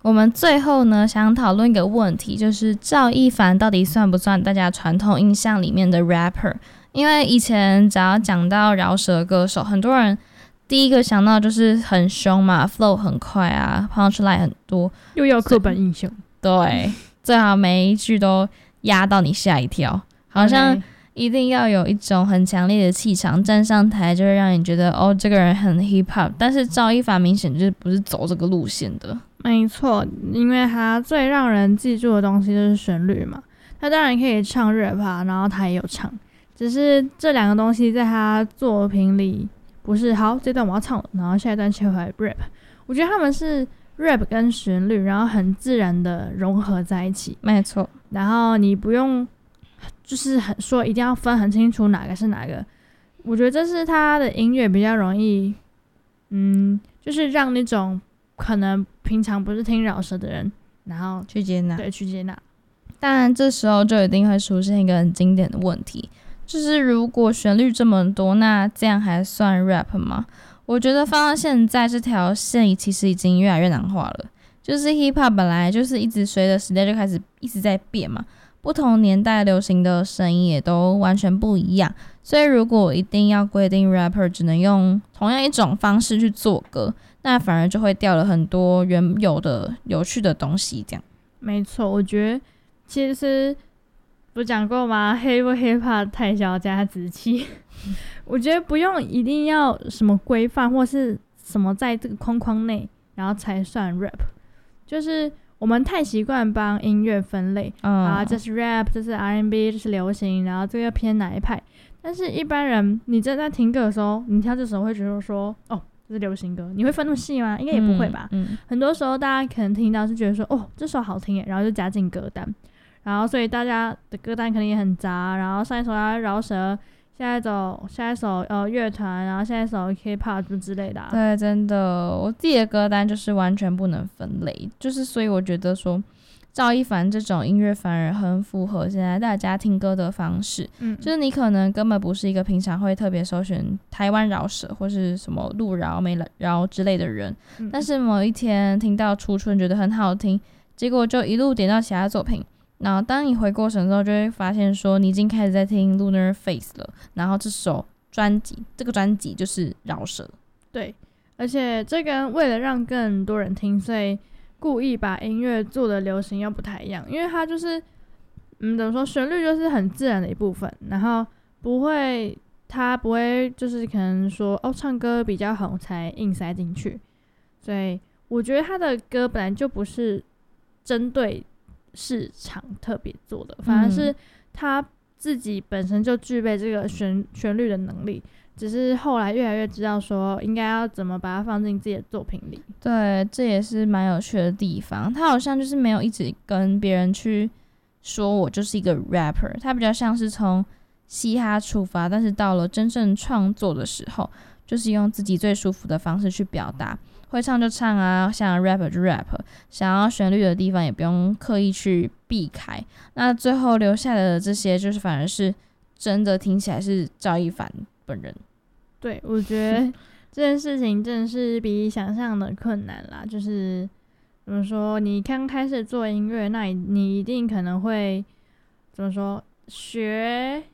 我们最后呢，想讨论一个问题，就是赵一凡到底算不算大家传统印象里面的 rapper？ 因为以前只要讲到饶舌歌手，很多人第一个想到就是很凶嘛 ，flow 很快啊 ，punchline 很多， 又要刻板印象。 对，最好每一句都压到你吓一跳，好像一定要有一种很强烈的气场，站上台就会让你觉得哦，这个人很 hip hop。但是赵一凡明显就是不是走这个路线的。 没错，因为他最让人记住的东西就是旋律嘛。他当然可以唱 rap 啊，然后他也有唱，只是这两个东西在他作品里不是好，这段我要唱了，然后下一段切回来 rap。我觉得他们是 rap 跟旋律，然后很自然的融合在一起。 没错， 然后你不用就是说一定要分很清楚哪个是哪个。我觉得这是他的音乐比较容易，就是让那种可能平常不是听饶舌的人，然后去接纳， 对，去接纳。 当然这时候就一定会出现一个很经典的问题，就是如果旋律这么多，那这样还算 rap 吗？我觉得放到现在这条线其实已经越来越难画了。就是 hip hop 本来就是一直随着时代就开始一直在变嘛，不同年代流行的声音也都完全不一样，所以如果一定要规定 rapper 只能用同样一种方式去做歌，那反而就会掉了很多原有的有趣的东西这样。 没错，我觉得其实不讲过吗？黑不 hip hop 太小加子气。我觉得不用一定要什么规范或是什么在这个框框内，然后才算 rap。就是我们太习惯帮音乐分类，这是 rap， 这是 R&B， 这是流行，然后这个偏哪一派。但是一般人，你正在听歌的时候，你听到这首会觉得说，哦，这是流行歌，你会分那么细吗？应该也不会吧。很多时候大家可能听到是觉得说，哦，这首好听耶，然后就加进歌单。然后所以大家的歌单可能也很杂，然后上一首要饶舌，下一首乐团，然后下一首 K-pop 之类的对，真的，我自己的歌单就是完全不能分类，就是所以我觉得说赵一凡这种音乐反而很符合现在大家听歌的方式。就是你可能根本不是一个平常会特别搜寻台湾饶舌或是什么陆饶美饶之类的人，但是某一天听到初春觉得很好听，结果就一路点到其他作品，然后当你回过神之后，就会发现说你已经开始在听 Lunar Face 了，然后这个专辑就是饶舌。 对，而且这个为了让更多人听，所以故意把音乐做的流行又不太一样，因为它就是怎么说，旋律就是很自然的一部分，然后它不会就是可能说唱歌比较红才硬塞进去，所以我觉得他的歌本来就不是针对市场特别做的，反而是他自己本身就具备这个旋律的能力，只是后来越来越知道说应该要怎么把它放进自己的作品里。 对，这也是蛮有趣的地方。他好像就是没有一直跟别人去说我就是一个 rapper， 他比较像是从嘻哈出发，但是到了真正创作的时候，就是用自己最舒服的方式去表达。会唱就唱啊，想 rap 就 rap， 想要旋律的地方也不用刻意去避开。那最后留下的这些，就是反而是真的听起来是赵一凡本人。 对，我觉得这件事情真的是比想象的困难啦。就是怎么说，你刚开始做音乐，那你一定可能会怎么说学